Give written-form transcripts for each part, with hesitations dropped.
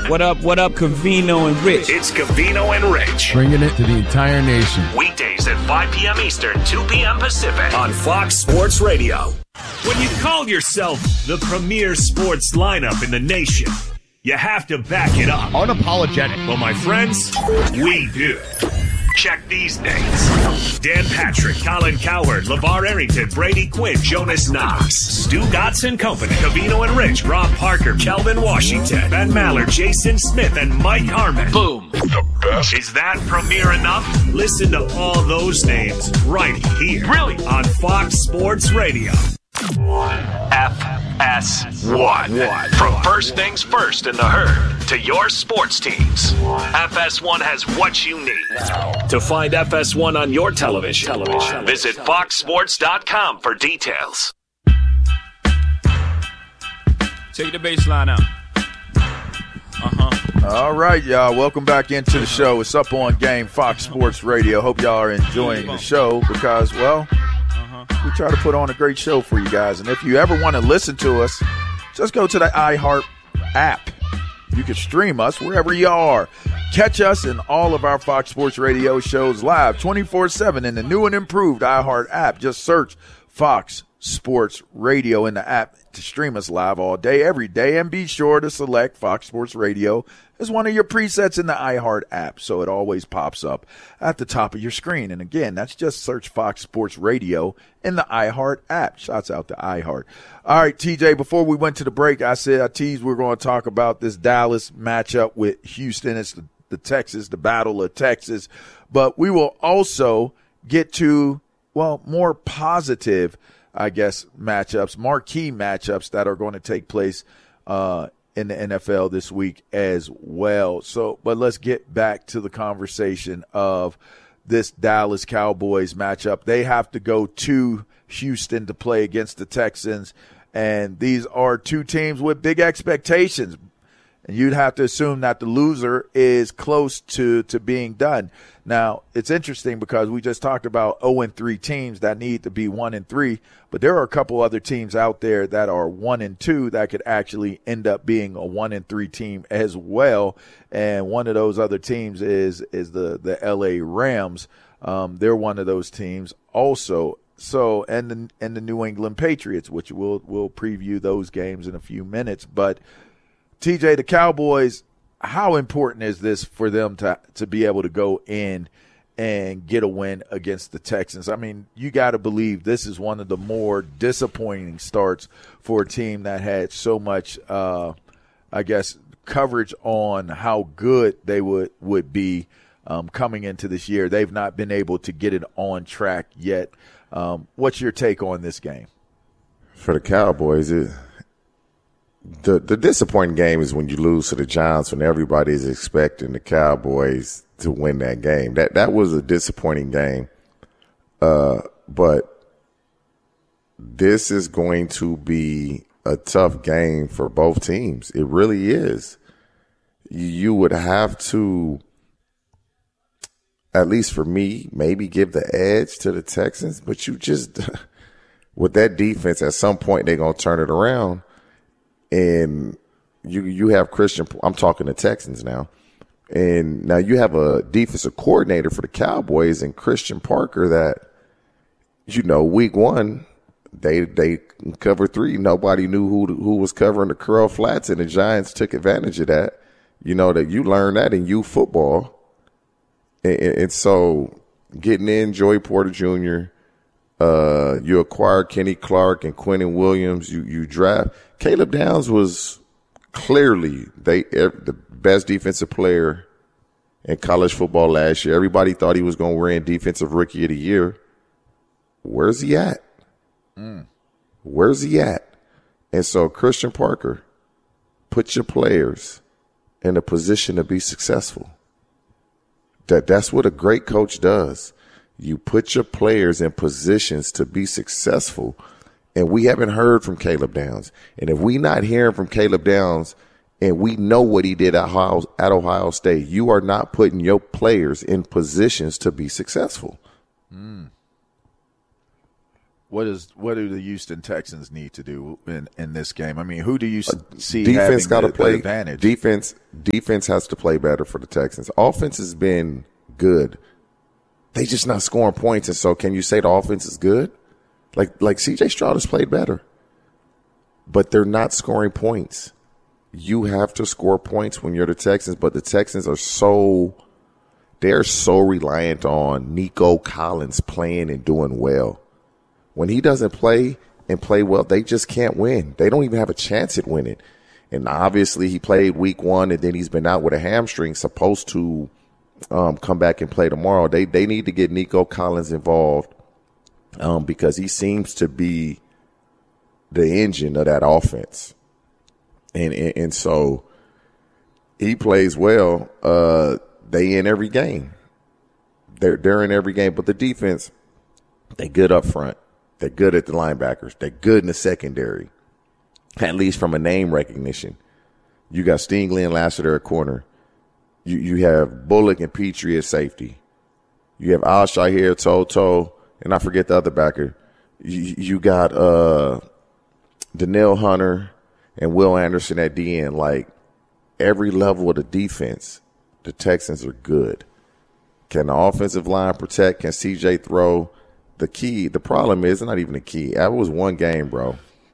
What up, Covino and Rich? It's Covino and Rich. Bringing it to the entire nation. Weekdays at 5 p.m. Eastern, 2 p.m. Pacific on Fox Sports Radio. When you call yourself the premier sports lineup in the nation, you have to back it up. Unapologetic. Well, my friends, we do. Check these names: Dan Patrick, Colin Cowherd, LeVar Arrington, Brady Quinn, Jonas Knox, Stu Gatz and Company, Covino and Rich, Rob Parker, Kelvin Washington, Ben Maller, Jason Smith, and Mike Harmon. Boom. The best. Is that premier enough? Listen to all those names right here. Really? On Fox Sports Radio. FS1. From first things first in the herd to your sports teams, FS1 has what you need. To find FS1 on your television, visit foxsports.com for details. Take the baseline out. All right, y'all. Welcome back into the show. It's Up On Game, Fox Sports Radio. Hope y'all are enjoying the show because, well, we try to put on a great show for you guys. And if you ever want to listen to us, just go to the iHeart app. You can stream us wherever you are. Catch us in all of our Fox Sports Radio shows live 24/7 in the new and improved iHeart app. Just search Fox Sports Radio in the app to stream us live all day, every day. And be sure to select Fox Sports Radio as one of your presets in the iHeart app, so it always pops up at the top of your screen. And again, that's just search Fox Sports Radio in the iHeart app. Shouts out to iHeart. All right, TJ, before we went to the break, I teased we're going to talk about this Dallas matchup with Houston. It's the Battle of Texas. But we will also get to, well, more positive, I guess, matchups, marquee matchups that are going to take place in the NFL this week as well. But let's get back to the conversation of this Dallas Cowboys matchup. They have to go to Houston to play against the Texans, and these are two teams with big expectations. And you'd have to assume that the loser is close to being done. Now, it's interesting because we just talked about 0-3 teams that need to be 1-3, but there are a couple other teams out there that are 1-2 that could actually end up being a 1-3 team as well. And one of those other teams is the LA Rams. They're one of those teams also. So, and the New England Patriots, which we'll preview those games in a few minutes. But TJ, the Cowboys, how important is this for them to be able to go in and get a win against the Texans? I mean, you got to believe this is one of the more disappointing starts for a team that had so much, I guess, coverage on how good they would be coming into this year. They've not been able to get it on track yet. What's your take on this game? For the Cowboys, the disappointing game is when you lose to the Giants when everybody is expecting the Cowboys to win that game. That was a disappointing game. But this is going to be a tough game for both teams. It really is. You would have to, at least for me, maybe give the edge to the Texans, but you just, with that defense, at some point they're going to turn it around. And you have Christian, I'm talking to Texans now, and now you have a defensive coordinator for the Cowboys and Christian Parker that, week one, they covered 3. Nobody knew who was covering the curl flats, and the Giants took advantage of that. That you learn that in youth football. And so getting in Joey Porter Jr., you acquire Kenny Clark and Quentin Williams. You draft. Caleb Downs was clearly the best defensive player in college football last year. Everybody thought he was going to win Defensive Rookie of the Year. Where's he at? Where's he at? And so Christian Parker, put your players in a position to be successful. That's what a great coach does. You put your players in positions to be successful. And we haven't heard from Caleb Downs. And if we not hearing from Caleb Downs and we know what he did at Ohio State, you are not putting your players in positions to be successful. What do the Houston Texans need to do in this game? I mean, who do you see defense got to play advantage? Defense has to play better for the Texans. Offense has been good. They just not scoring points, and so can you say the offense is good? Like C.J. Stroud has played better, but they're not scoring points. You have to score points when you're the Texans, but the Texans are so reliant on Nico Collins playing and doing well. When he doesn't play and play well, they just can't win. They don't even have a chance at winning. And obviously he played week 1 and then he's been out with a hamstring, supposed to come back and play tomorrow. They need to get Nico Collins involved because he seems to be the engine of that offense. And so he plays well. They in every game. They're in every game, but the defense, they good up front. They're good at the linebackers. They're good in the secondary, at least from a name recognition. You got Stingley and Lassiter at corner. You have Bullock and Petrie at safety. You have Al-Shahir, Toto, and I forget the other backer. You got Danielle Hunter and Will Anderson at the end. Like, every level of the defense, the Texans are good. Can the offensive line protect? Can C.J. throw? The problem is not even the key. That was one game, bro.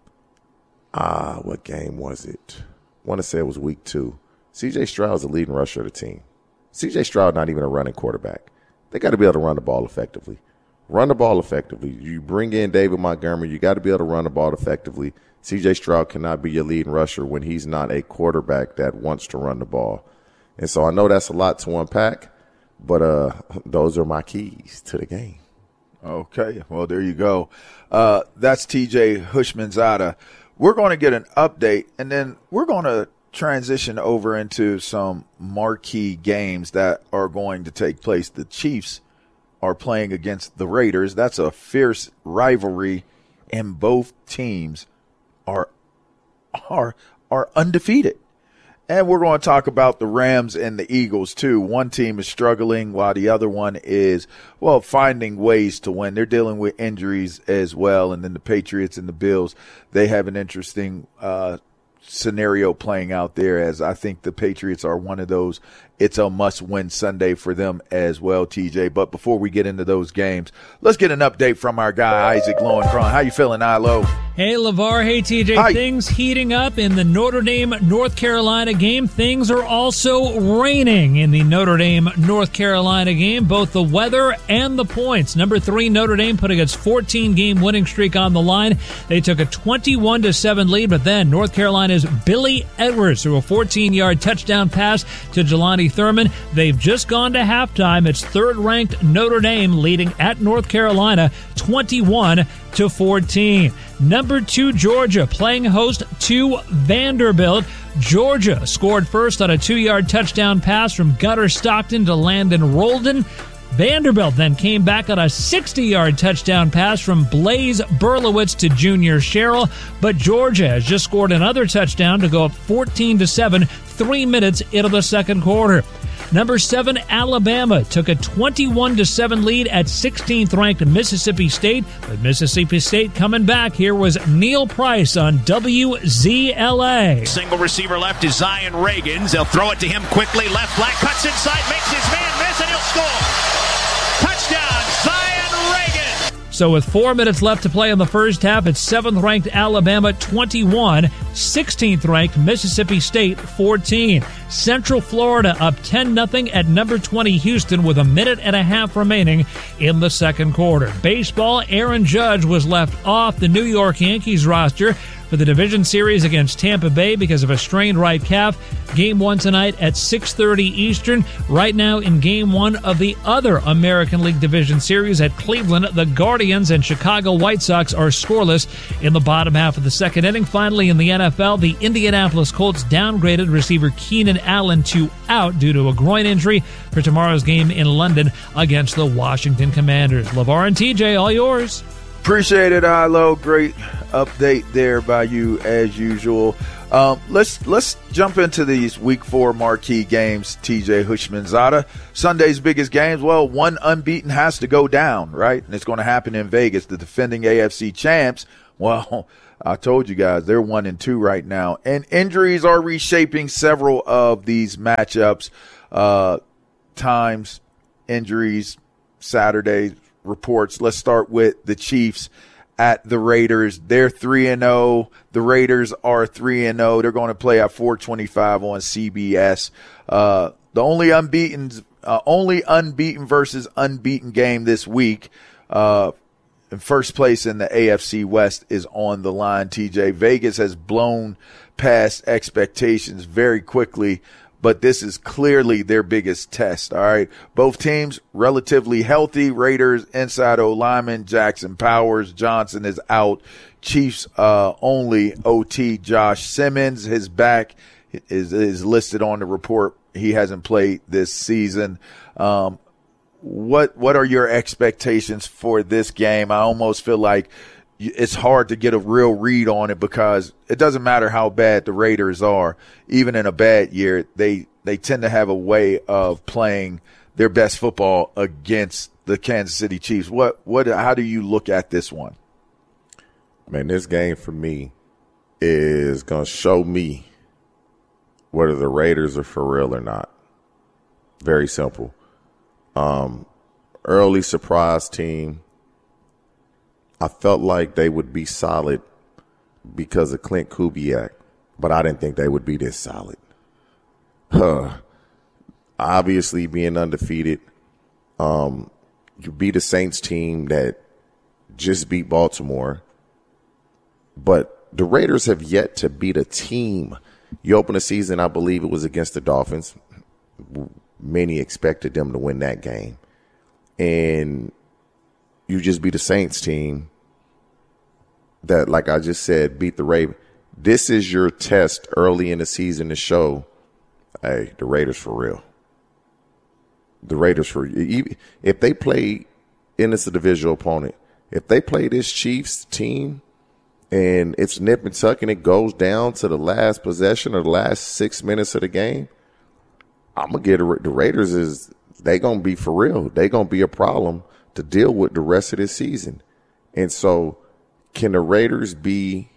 What game was it? I want to say it was week 2. C.J. Stroud's the leading rusher of the team. C.J. Stroud not even a running quarterback. They got to be able to run the ball effectively. Run the ball effectively. You bring in David Montgomery, you got to be able to run the ball effectively. C.J. Stroud cannot be your leading rusher when he's not a quarterback that wants to run the ball. And so I know that's a lot to unpack, but those are my keys to the game. Okay, well, there you go. That's TJ Houshmandzadeh. We're going to get an update, and then we're going to transition over into some marquee games that are going to take place. The Chiefs are playing against the Raiders. That's a fierce rivalry, and both teams are undefeated. And we're going to talk about the Rams and the Eagles, too. One team is struggling while the other one is, well, finding ways to win. They're dealing with injuries as well. And then the Patriots and the Bills, they have an interesting scenario playing out there, as I think the Patriots are one of those. It's a must-win Sunday for them as well, TJ. But before we get into those games, let's get an update from our guy, Isaac Lowenkron. How you feeling, Ilo? Hey, LeVar. Hey, TJ. Hi. Things heating up in the Notre Dame-North Carolina game. Things are also raining in the Notre Dame-North Carolina game, both the weather and the points. Number 3, Notre Dame putting its 14-game winning streak on the line. They took a 21-7 lead, but then North Carolina's Billy Edwards threw a 14-yard touchdown pass to Jelani Thurman. They've just gone to halftime. It's third-ranked Notre Dame leading at North Carolina 21-14. Number 2, Georgia playing host to Vanderbilt. Georgia scored first on a 2-yard touchdown pass from Gunnar Stockton to Landon Roldan. Vanderbilt then came back on a 60-yard touchdown pass from Blaze Berlowitz to Junior Sherrill, but Georgia has just scored another touchdown to go up 14-7, 3 minutes into the second quarter. Number 7, Alabama took a 21-7 lead at 16th-ranked Mississippi State, but Mississippi State coming back. Here was Neil Price on WZLA. Single receiver left is Zion Reagans. They'll throw it to him quickly. Left flat, cuts inside, makes his man miss, and he'll score. Touchdown, Zion Reagans. So with 4 minutes left to play in the first half, it's 7th-ranked Alabama 21, 16th-ranked Mississippi State 14. Central Florida up 10-0 at number 20 Houston with a minute and a half remaining in the second quarter. Baseball, Aaron Judge was left off the New York Yankees roster for the division series against Tampa Bay because of a strained right calf. Game 1 tonight at 6:30 Eastern. Right now in Game 1 of the other American League Division Series at Cleveland, the Guardians and Chicago White Sox are scoreless in the bottom half of the second inning. Finally, in the NFL, the Indianapolis Colts downgraded receiver Keenan Allen to out due to a groin injury for tomorrow's game in London against the Washington Commanders. LeVar and TJ, all yours. Appreciate it, Ilo. Great update there by you as usual. Let's jump into these Week 4 marquee games, TJ Hushmanzada. Sunday's biggest games, well, one unbeaten has to go down, right? And it's going to happen in Vegas. The defending AFC champs, well, I told you guys, they're 1-2 right now. And injuries are reshaping several of these matchups. Times, injuries, Saturday reports. Let's start with the Chiefs at the Raiders. They're 3-0. The Raiders are 3-0. They're going to play at 4:25 on CBS. The only unbeaten versus unbeaten game this week. In first place in the AFC West is on the line, TJ. Vegas has blown past expectations very quickly, but this is clearly their biggest test, all right? Both teams relatively healthy. Raiders inside O-lineman Jackson Powers Johnson is out. Chiefs only OT Josh Simmons. His back is listed on the report. He hasn't played this season. What are your expectations for this game? I almost feel like it's hard to get a real read on it because it doesn't matter how bad the Raiders are. Even in a bad year, they tend to have a way of playing their best football against the Kansas City Chiefs. How do you look at this one? Man, this game for me is going to show me whether the Raiders are for real or not. Very simple. Early surprise team. I felt like they would be solid because of Clint Kubiak, but I didn't think they would be this solid. Obviously, being undefeated, you beat a Saints team that just beat Baltimore, but the Raiders have yet to beat a team. You open the season, I believe it was against the Dolphins. Many expected them to win that game. And you just beat a Saints team that, like I just said, beat the Ravens. This is your test early in the season to show, hey, the Raiders for real. The Raiders for if they play, and it's a divisional opponent, if they play this Chiefs team and it's nip and tuck and it goes down to the last possession or the last 6 minutes of the game, I'm going to get the Raiders they going to be for real. They going to be a problem to deal with the rest of this season. And so can the Raiders be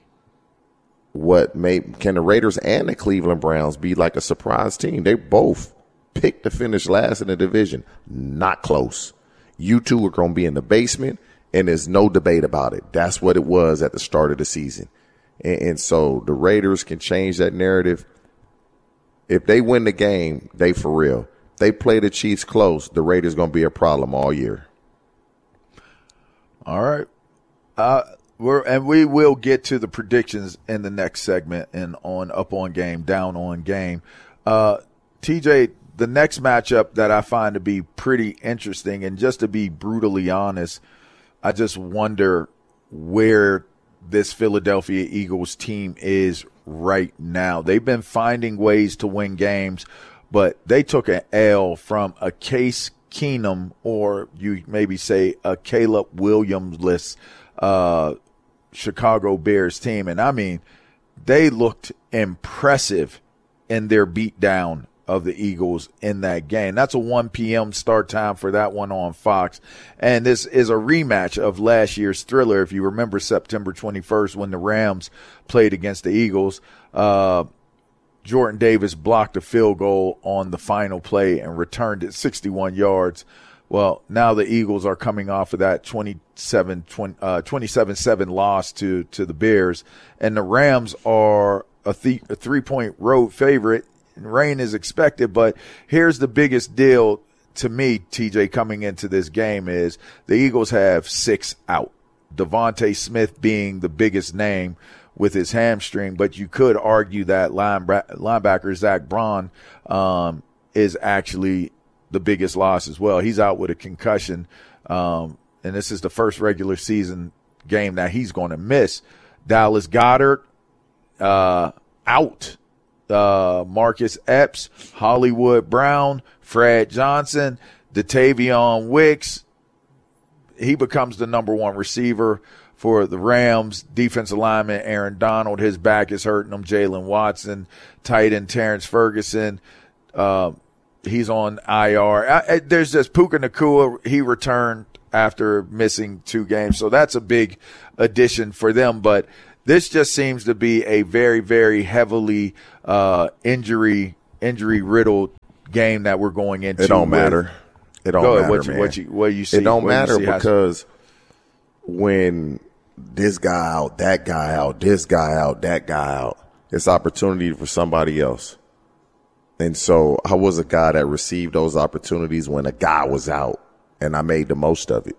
can the Raiders and the Cleveland Browns be like a surprise team? They both picked to finish last in the division. Not close. You two are going to be in the basement, and there's no debate about it. That's what it was at the start of the season. And so the Raiders can change that narrative. If they win the game, they for real. They play the Chiefs close, the Raiders going to be a problem all year. All right. We will get to the predictions in the next segment and on Up on Game, Down on Game. TJ, the next matchup that I find to be pretty interesting, and just to be brutally honest, I just wonder where this Philadelphia Eagles team is right now. They've been finding ways to win games, but they took an L from a Case Keenum, or you maybe say a Caleb Williams-less Chicago Bears team. And I mean, they looked impressive in their beatdown of the Eagles in that game. That's a 1 p.m. start time for that one on Fox. And this is a rematch of last year's thriller. If you remember September 21st when the Rams played against the Eagles, Jordan Davis blocked a field goal on the final play and returned it 61 yards. Well, now the Eagles are coming off of that 27-7 loss to the Bears, and the Rams are a 3-point road favorite. Rain is expected, but here's the biggest deal to me, TJ, coming into this game is the Eagles have 6 out. Devontae Smith being the biggest name with his hamstring, but you could argue that linebacker Zach Braun is actually the biggest loss as well. He's out with a concussion, and this is the first regular season game that he's going to miss. Dallas Goedert out. Marcus Epps, Hollywood Brown, Fred Johnson, Datavion Wicks. He becomes the number one receiver for the Rams. Defensive lineman Aaron Donald, his back is hurting him. Jalen Watson, tight end Terrence Ferguson, he's on IR. There's just Puka Nacua. He returned after missing 2 games. So that's a big addition for them. But this just seems to be a very, very heavily injury-riddled game that we're going into. It don't matter. It don't matter, man. What you see? It don't matter because when this guy out, that guy out, this guy out, that guy out, it's opportunity for somebody else. And so I was a guy that received those opportunities when a guy was out, and I made the most of it.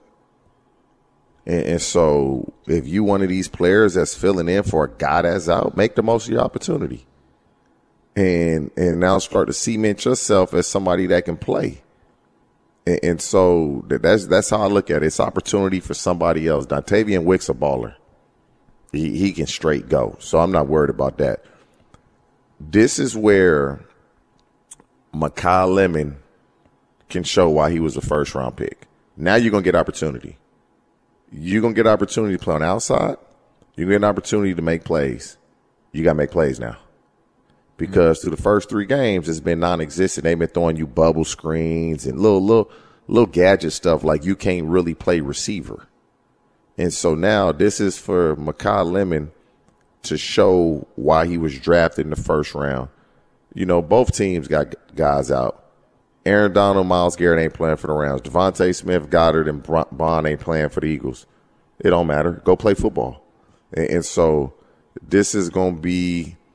And so if you one of these players that's filling in for a guy that's out, make the most of your opportunity. And now start to cement yourself as somebody that can play. And so that's how I look at it. It's opportunity for somebody else. Dontavian Wick's a baller. He can straight go. So I'm not worried about that. This is where Mekhi Lemon can show why he was a first-round pick. Now you're going to get opportunity. You're going to get opportunity to play on the outside. You're going to get an opportunity to make plays. You got to make plays now. Because through the first 3 games, it's been non-existent. They've been throwing you bubble screens and little gadget stuff like you can't really play receiver. And so now this is for Mekhi Lemon to show why he was drafted in the first round. You know, both teams got guys out. Aaron Donald, Myles Garrett ain't playing for the Rams. Devontae Smith, Goddard, and Bond ain't playing for the Eagles. It don't matter. Go play football. And so this is going to be –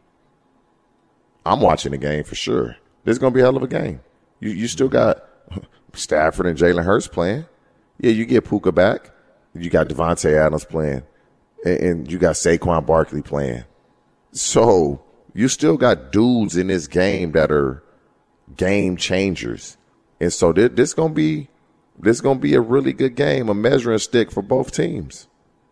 I'm watching the game for sure. This is going to be a hell of a game. You still got Stafford and Jalen Hurts playing. Yeah, you get Puka back. You got Devontae Adams playing. And you got Saquon Barkley playing. So you still got dudes in this game that are game changers. And so this going to be a really good game, a measuring stick for both teams.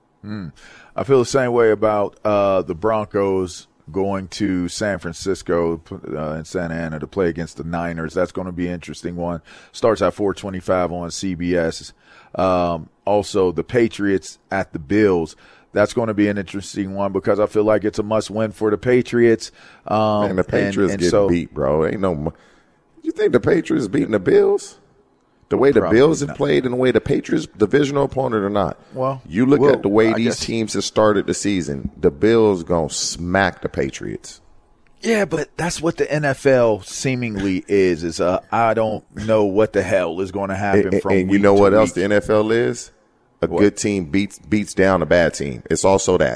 I feel the same way about the Broncos going to San Francisco and Santa Ana to play against the Niners. That's going to be an interesting one. Starts at 4:25 on CBS. Also, the Patriots at the Bills. That's going to be an interesting one because I feel like it's a must-win for the Patriots. Man, the Patriots get beat, bro. Ain't no. You think the Patriots beating the Bills? The way the Bills have played and the way the Patriots, divisional opponent or not. Well, you look at the way these teams have started the season, the Bills going to smack the Patriots. Yeah, but that's what the NFL seemingly is I don't know what the hell is going to happen from and week you know to what week. else the NFL is? Good team beats down a bad team. It's also that.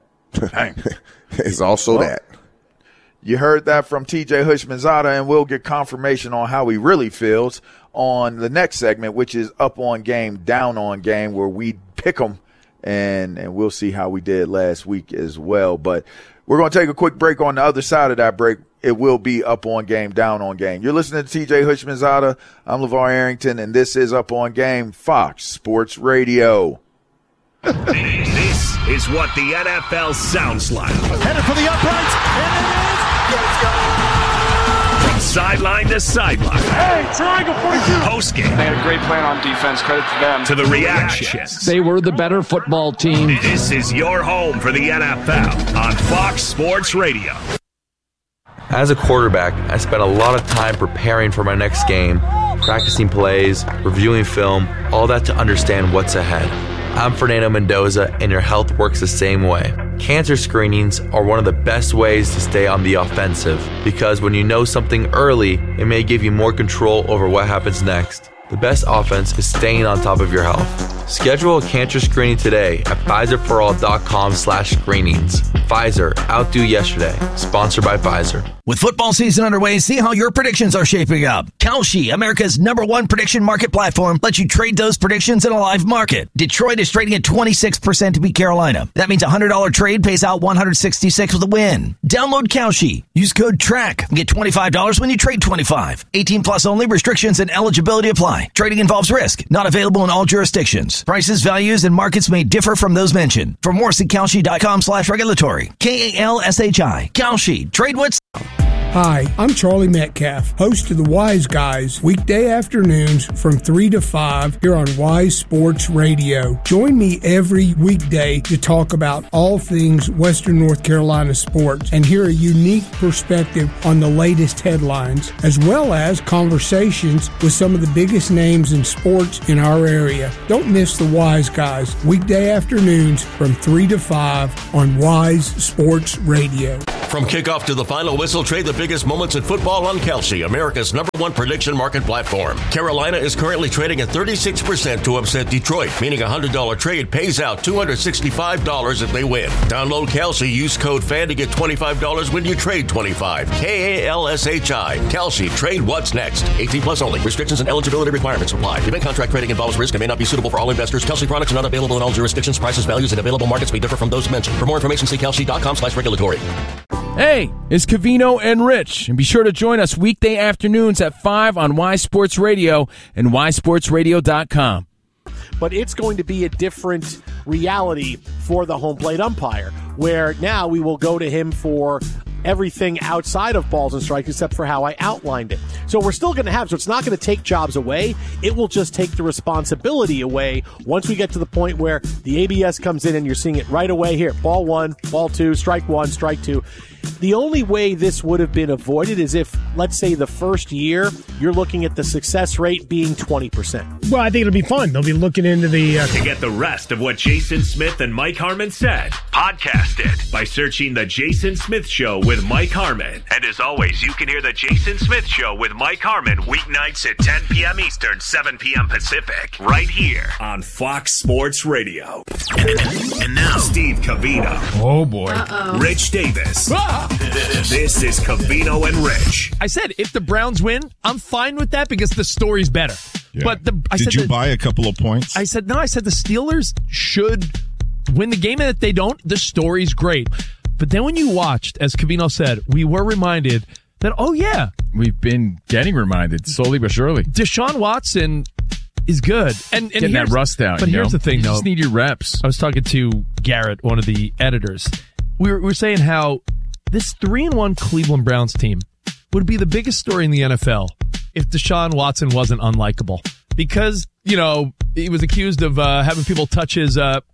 It's also that. You heard that from TJ Hushmanzada, and we'll get confirmation on how he really feels on the next segment, which is Up on Game, Down on Game, where we pick them, and we'll see how we did last week as well. But we're going to take a quick break. On the other side of that break, it will be Up on Game, Down on Game. You're listening to TJ Hushmanzada. I'm LeVar Arrington, and this is Up on Game, Fox Sports Radio. This is what the NFL sounds like. Headed for the uprights, and it is. Let's go! From sideline to sideline. Hey, triangle 42. Post game. They had a great plan on defense. Credit to them. To the reactions. They were the better football team. This is your home for the NFL on Fox Sports Radio. As a quarterback, I spent a lot of time preparing for my next game, practicing plays, reviewing film, all that to understand what's ahead. I'm Fernando Mendoza, and your health works the same way. Cancer screenings are one of the best ways to stay on the offensive, because when you know something early, it may give you more control over what happens next. The best offense is staying on top of your health. Schedule a cancer screening today at Pfizerforall.com/screenings. Pfizer, outdo yesterday. Sponsored by Pfizer. With football season underway, see how your predictions are shaping up. Kalshi, America's #1 prediction market platform, lets you trade those predictions in a live market. Detroit is trading at 26% to beat Carolina. That means a $100 trade pays out $166 with a win. Download Kalshi. Use code TRACK and get $25 when you trade $25. 18 plus only. Restrictions and eligibility apply. Trading involves risk. Not available in all jurisdictions. Prices, values, and markets may differ from those mentioned. For more, see Kalshi.com/regulatory. KALSHI. Kalshi. Trade what's Hi, I'm Charlie Metcalf, host of the Wise Guys, weekday afternoons from 3 to 5 here on Wise Sports Radio. Join me every weekday to talk about all things Western North Carolina sports and hear a unique perspective on the latest headlines, as well as conversations with some of the biggest names in sports in our area. Don't miss the Wise Guys, weekday afternoons from 3 to 5 on Wise Sports Radio. From kickoff to the final whistle, trade the biggest moments in football on Kalshi, America's #1 prediction market platform. Carolina is currently trading at 36% to upset Detroit, meaning a $100 trade pays out $265 if they win. Download Kalshi, use code FAN to get $25 when you trade $25. KALSHI. Kalshi, trade what's next. 18 plus only. Restrictions and eligibility requirements apply. Event contract trading involves risk and may not be suitable for all investors. Kalshi products are not available in all jurisdictions. Prices, values, and available markets may differ from those mentioned. For more information, see kalshi.com/regulatory. Hey, it's Covino and Rich, and be sure to join us weekday afternoons at 5 on Wise Sports Radio and wisesportsradio.com. But it's going to be a different reality for the home plate umpire, where now we will go to him for everything outside of balls and strikes except for how I outlined it. So we're still going to have, so it's not going to take jobs away. It will just take the responsibility away once we get to the point where the ABS comes in and you're seeing it right away here. Ball 1, ball 2, strike 1, strike 2. The only way this would have been avoided is if, let's say, the first year, you're looking at the success rate being 20%. Well, I think it'll be fun. They'll be looking into the... To get the rest of what Jason Smith and Mike Harmon said, podcast it by searching The Jason Smith Show with Mike Harmon. And as always, you can hear The Jason Smith Show with Mike Harmon weeknights at 10 p.m. Eastern, 7 p.m. Pacific, right here on Fox Sports Radio. And now, Steve Covino. Oh, boy. Rich Davis. This is Covino and Rich. I said if the Browns win, I'm fine with that because the story's better. Yeah. But did you buy a couple of points? I said the Steelers should win the game, and if they don't, the story's great. But then when you watched, as Covino said, we were reminded that, oh yeah, we've been getting reminded slowly but surely. Deshaun Watson is good. And getting that rust out. But here's the thing, though. You just need your reps. I was talking to Garrett, one of the editors. We were saying how this 3-1 Cleveland Browns team would be the biggest story in the NFL if Deshaun Watson wasn't unlikable. Because, he was accused of having people touch his,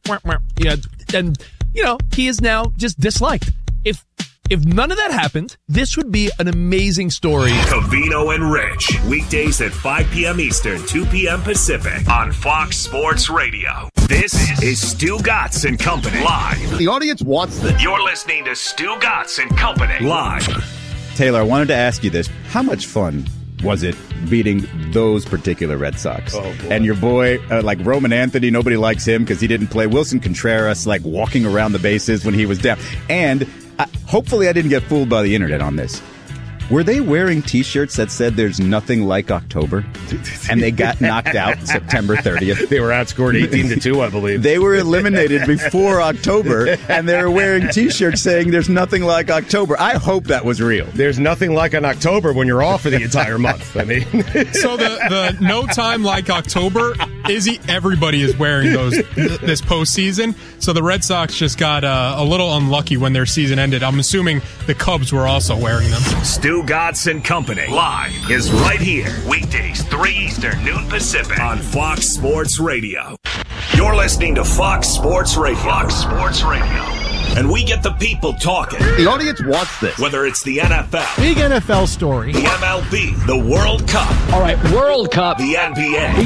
and, he is now just disliked. If none of that happened, this would be an amazing story. Covino and Rich, weekdays at 5 p.m. Eastern, 2 p.m. Pacific on Fox Sports Radio. This is Stu Gatz and Company live. The audience wants this. You're listening to Stu Gatz and Company live. Taylor, I wanted to ask you this. How much fun was it beating those particular Red Sox? And your boy, like Roman Anthony, nobody likes him because he didn't play. Wilson Contreras, like walking around the bases when he was down. And hopefully I didn't get fooled by the internet on this. Were they wearing T-shirts that said there's nothing like October? And they got knocked out September 30th. They were outscored 18-2, I believe. They were eliminated before October, and they were wearing T-shirts saying there's nothing like October. I hope that was real. There's nothing like an October when you're off for the entire month. I mean, so the no time like October, everybody is wearing those this postseason. So the Red Sox just got a little unlucky when their season ended. I'm assuming the Cubs were also wearing them. Stu Gatz and Company live is right here, weekdays 3 Eastern, noon Pacific on Fox Sports Radio. You're listening to Fox Sports Radio. Fox Sports Radio. And we get the people talking. The audience wants this. Whether it's the NFL, big NFL story, the MLB, the World Cup. All right, World Cup. The NBA.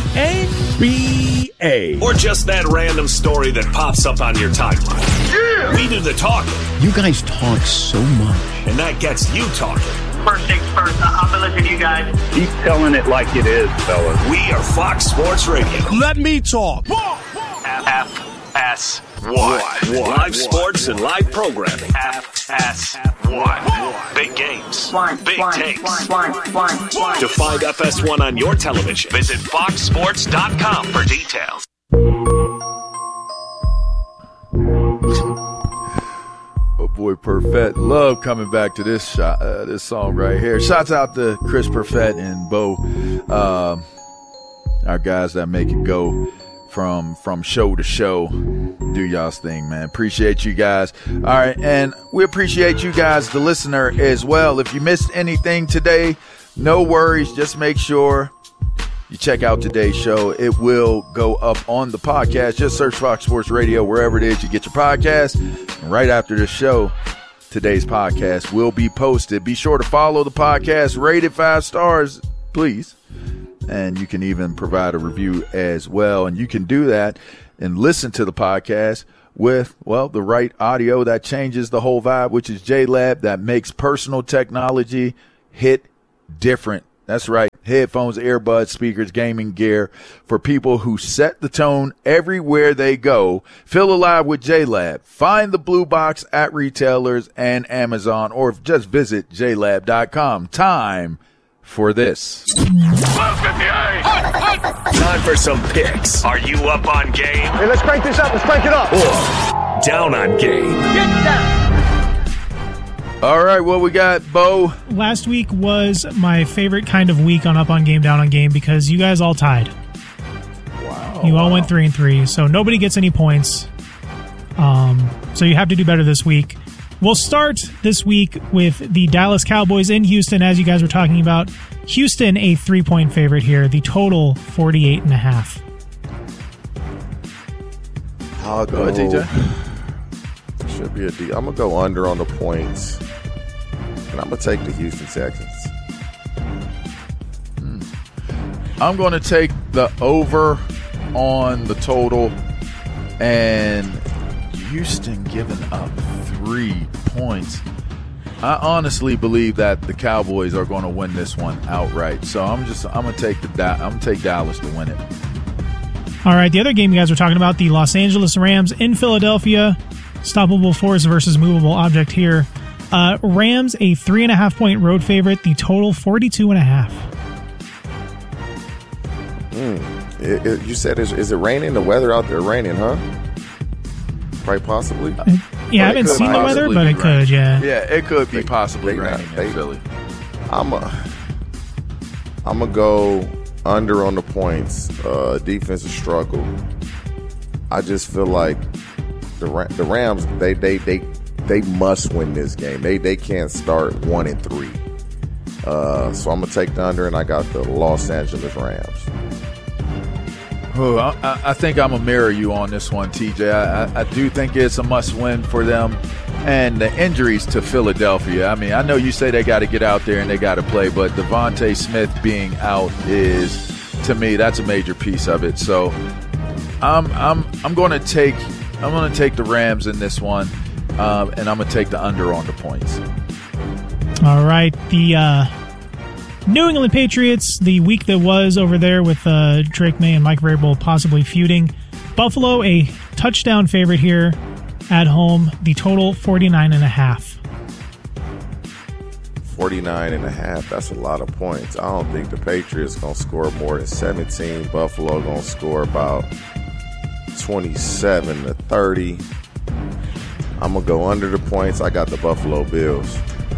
The NBA. Or just that random story that pops up on your timeline. Yeah! We do the talking. You guys talk so much. And that gets you talking. First things first, I'm going to listen to you guys. Keep telling it like it is, fellas. We are Fox Sports Radio. Let me talk. FS1. Live sports and live programming. FS1. Big games. Big takes. To find FS1 on your television, visit foxsports.com for details. Oh boy, Perfett. Love coming back to this song right here. Shouts out to Chris Perfett and Bo, our guys that make it go from show to show. Do y'all's thing, man. Appreciate you guys. All right, and we appreciate you guys, the listener, as well. If you missed anything today, no worries. Just make sure you check out today's show. It will go up on the podcast. Just search Fox Sports Radio wherever it is you get your podcast. And right after the show, today's podcast will be posted. Be sure to follow the podcast, rate it 5 stars, please. And you can even provide a review as well. And you can do that and listen to the podcast with, well, the right audio that changes the whole vibe, which is JLab, that makes personal technology hit different. That's right. Headphones, earbuds, speakers, gaming gear for people who set the tone everywhere they go. Feel alive with JLab. Find the blue box at retailers and Amazon, or just visit jlab.com. Time for this. Time for some picks. Are you up on game? Hey, let's crank this up. Let's crank it up. Or down on game? Get down. All right, what we got, Bo? Last week was my favorite kind of week on Up on Game, Down on Game, because you guys all tied. Wow. You all went 3-3, so nobody gets any points. So you have to do better this week. We'll start this week with the Dallas Cowboys in Houston, as you guys were talking about. Houston, a 3-point favorite here. The total, 48.5. I'll go ahead, TJ. Should be a D. I'm going to go under on the points. And I'm going to take the Houston Texans. I'm going to take the over on the total. And Houston giving up 3 points. I honestly believe that the Cowboys are going to win this one outright. So I'm going to take Dallas to win it. All right, the other game you guys were talking about, the Los Angeles Rams in Philadelphia. Stoppable force versus movable object here. Rams, a 3.5-point road favorite. The total, 42.5. You said, is it raining? The weather out there raining, huh? Quite possibly. Yeah, I haven't seen the weather, but it could, yeah. Yeah, it could be possibly raining in Philly. I'm going to go under on the points. Defensive struggle. I just feel like the Rams, they must win this game. They can't start 1-3. So I'm gonna take the under, and I got the Los Angeles Rams. I think I'm gonna mirror you on this one, TJ. I do think it's a must-win for them. And the injuries to Philadelphia. I mean, I know you say they got to get out there and they got to play, but Devontae Smith being out is, to me, that's a major piece of it. So I'm going to take the Rams in this one, and I'm going to take the under on the points. All right, the New England Patriots, the week that was over there with Drake May and Mike Vrabel possibly feuding. Buffalo, a touchdown favorite here at home. The total, 49.5. 49.5, that's a lot of points. I don't think the Patriots going to score more than 17. Buffalo going to score about 27-30. I'm going to go under the points. I got the Buffalo Bills.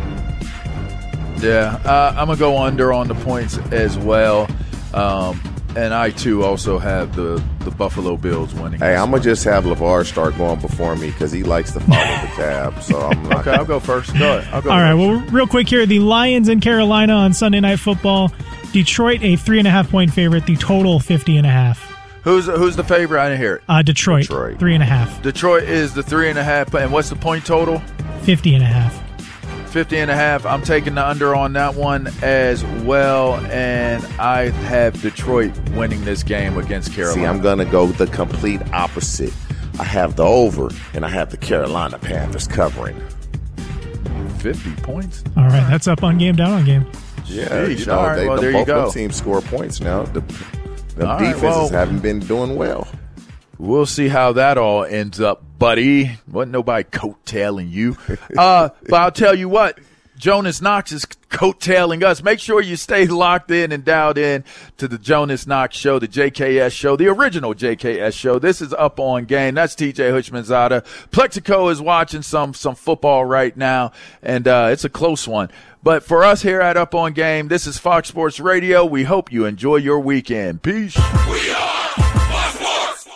Yeah, I'm going to go under on the points as well. And I, too, also have the Buffalo Bills winning. Hey, I'm going to just have LeVar start going before me because he likes to follow the tab. So I'm not Okay, I'll go first. Go ahead. All right, well, real quick here. The Lions in Carolina on Sunday Night Football. Detroit, a 3.5-point favorite. The total, 50.5. Who's the favorite? I didn't hear it. Detroit. 3.5. Detroit is the 3.5. And what's the point total? 50.5. 50.5. I'm taking the under on that one as well, and I have Detroit winning this game against Carolina. See, I'm going to go the complete opposite. I have the over, and I have the Carolina Panthers covering. 50 points? All right, that's up on game, down on game. Yeah, Jeez, all right, well, there you go. Both teams score points now. The defenses haven't been doing well. We'll see how that all ends up, buddy. Wasn't nobody coattailing you. But I'll tell you what, Jonas Knox is coattailing us. Make sure you stay locked in and dialed in to the Jonas Knox Show, the JKS Show, the original JKS Show. This is Up On Game. That's TJ Hushmanzada. Plexico is watching some football right now, and it's a close one. But for us here at Up On Game, this is Fox Sports Radio. We hope you enjoy your weekend. Peace. We are Fox Sports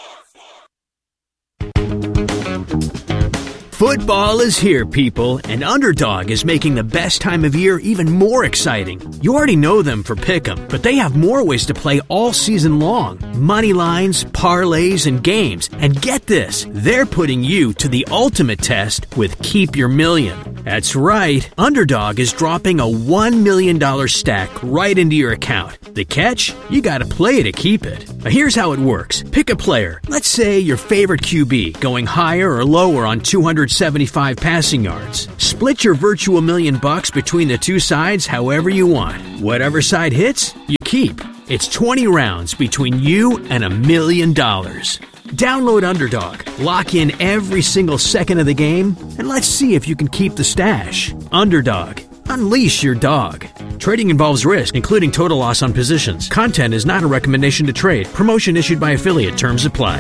Football is here, people, and Underdog is making the best time of year even more exciting. You already know them for Pick'em, but they have more ways to play all season long. Money lines, parlays, and games. And get this, they're putting you to the ultimate test with Keep Your Million. That's right, Underdog is dropping a $1 million stack right into your account. The catch? You gotta play to keep it. Now here's how it works. Pick a player. Let's say your favorite QB, going higher or lower on 275 passing yards. Split your virtual $1 million between the two sides however you want. Whatever side hits, you keep. It's 20 rounds between you and $1 million. Download Underdog, lock in every single second of the game, and let's see if you can keep the stash. Underdog. Unleash your dog. Trading involves risk, including total loss on positions. Content is not a recommendation to trade. Promotion issued by affiliate. Terms apply.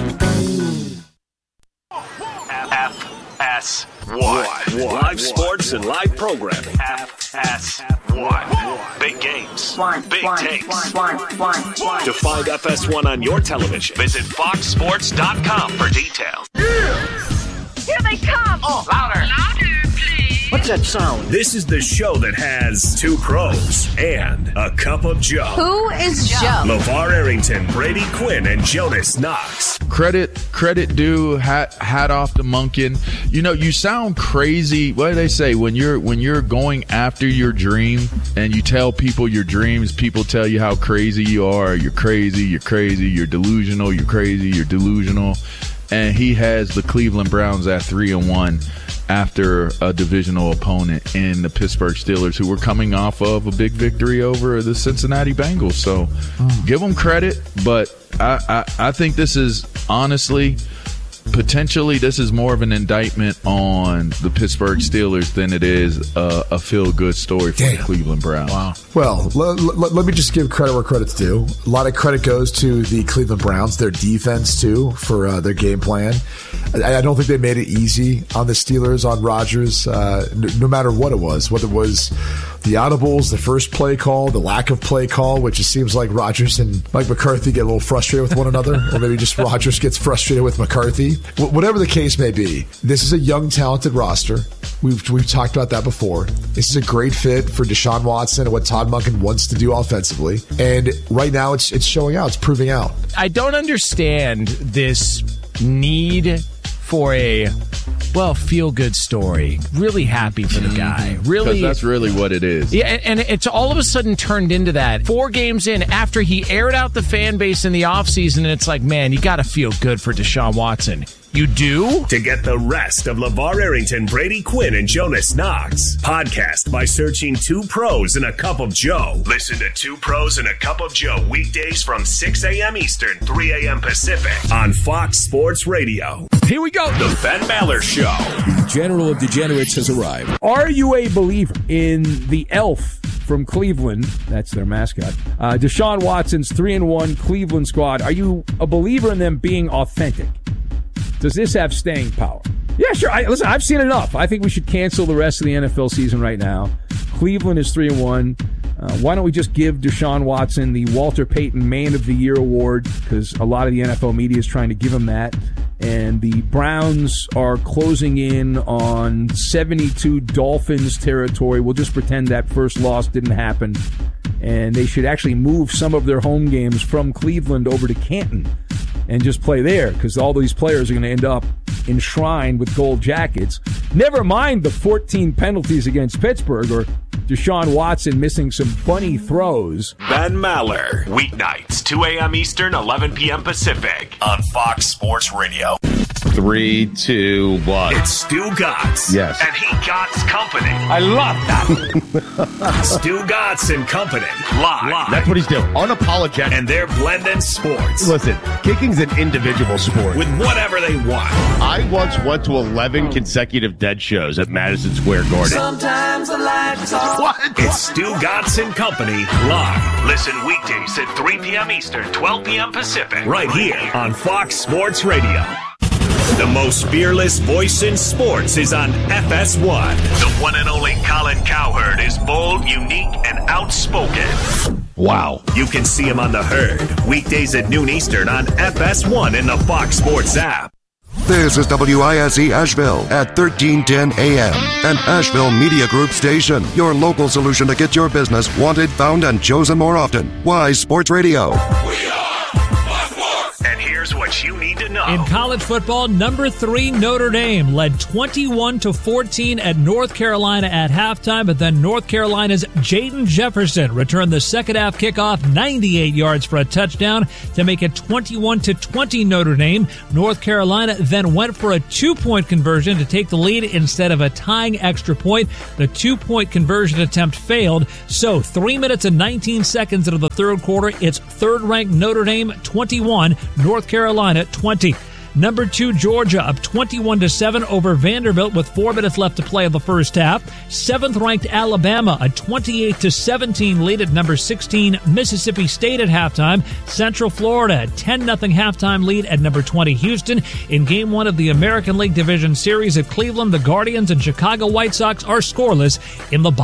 FS1. Live sports and live programming. FS1. Big games. Big takes. To find FS1 on your television, visit foxsports.com for details. Here they come! Oh, louder! Louder, please! What's that sound? This is the show that has two pros and a cup of Joe. Who is Joe? LeVar Arrington, Brady Quinn, and Jonas Knox. Credit due, hat off to Monken. You know, you sound crazy. What do they say? When you're going after your dream and you tell people your dreams, people tell you how crazy you are. You're crazy, you're delusional, you're crazy, you're delusional. And he has the Cleveland Browns at 3-1 after a divisional opponent in the Pittsburgh Steelers, who were coming off of a big victory over the Cincinnati Bengals. So give them credit, but I think this is honestly, potentially, this is more of an indictment on the Pittsburgh Steelers than it is a feel-good story for the Cleveland Browns. Wow. Well, let me just give credit where credit's due. A lot of credit goes to the Cleveland Browns, their defense, too, for their game plan. I don't think they made it easy on the Steelers, on Rodgers, no matter what it was, whether it was the audibles, the first play call, the lack of play call, which it seems like Rodgers and Mike McCarthy get a little frustrated with one another, or maybe just Rodgers gets frustrated with McCarthy. Whatever the case may be, this is a young, talented roster. We've talked about that before. This is a great fit for Deshaun Watson and what Todd Monken wants to do offensively. And right now it's showing out. It's proving out. I don't understand this need for a feel-good story. Really happy for the guy. Really, because that's really what it is. Yeah, and it's all of a sudden turned into that. 4 games in, after he aired out the fan base in the offseason, and it's like, man, you got to feel good for Deshaun Watson. You do? To get the rest of LeVar Arrington, Brady Quinn, and Jonas Knox, podcast by searching 2 Pros and a Cup of Joe. Listen to 2 Pros and a Cup of Joe weekdays from 6 a.m. Eastern, 3 a.m. Pacific on Fox Sports Radio. Here we go. The Ben Maller Show. The General of Degenerates has arrived. Are you a believer in the elf from Cleveland? That's their mascot. Deshaun Watson's 3-1 Cleveland squad. Are you a believer in them being authentic? Does this have staying power? Yeah, sure. Listen, I've seen enough. I think we should cancel the rest of the NFL season right now. Cleveland is 3-1. Why don't we just give Deshaun Watson the Walter Payton Man of the Year award, because a lot of the NFL media is trying to give him that. And the Browns are closing in on 72 Dolphins territory. We'll just pretend that first loss didn't happen. And they should actually move some of their home games from Cleveland over to Canton and just play there, because all these players are going to end up enshrined with gold jackets. Never mind the 14 penalties against Pittsburgh or Deshaun Watson missing some bunny throws. Ben Maller, weeknights, 2 a.m. Eastern, 11 p.m. Pacific on Fox Sports Radio. 3, 2, 1. It's Stu Gotts. Yes. And he Gotts Company. I love that. Stu Gotts and Company. Live. That's what he's doing. Unapologetic. And they're blending sports. Listen, kicking's an individual sport. With whatever they want. I once went to 11 consecutive Dead shows at Madison Square Garden. Sometimes the lights are... What? It's Stu Gotts and Company live. Listen weekdays at 3 p.m. Eastern, 12 p.m. Pacific. Right here on Fox Sports Radio. The most fearless voice in sports is on FS1. The one and only Colin Cowherd is bold, unique, and outspoken. Wow. You can see him on The Herd, weekdays at noon Eastern on FS1 in the Fox Sports app. This is WISE Asheville at 1310 AM, an Asheville Media Group station. Your local solution to get your business wanted, found, and chosen more often. Wise Sports Radio. And here's what you need to know. In college football, number 3 Notre Dame led 21-14 at North Carolina at halftime, but then North Carolina's Jaden Jefferson returned the second half kickoff 98 yards for a touchdown to make it 21-20 Notre Dame. North Carolina then went for a 2-point conversion to take the lead instead of a tying extra point. The 2-point conversion attempt failed, so 3 minutes and 19 seconds into the third quarter, it's third-ranked Notre Dame 21, North Carolina 20. Number 2, Georgia up 21-7 over Vanderbilt with 4 minutes left to play in the first half. 7th-ranked Alabama, a 28-17 lead at number 16 Mississippi State at halftime. Central Florida, a 10-0 halftime lead at number 20 Houston. In Game 1 of the American League Division Series at Cleveland, the Guardians and Chicago White Sox are scoreless in the